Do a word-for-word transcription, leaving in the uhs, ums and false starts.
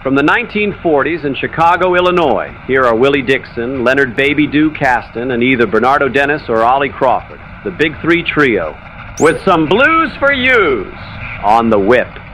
From the nineteen forties in Chicago, Illinois, here are Willie Dixon, Leonard Baby Doo Caston, and either Bernardo Dennis or Ollie Crawford, the Big Three Trio, with some blues for yous on the whip.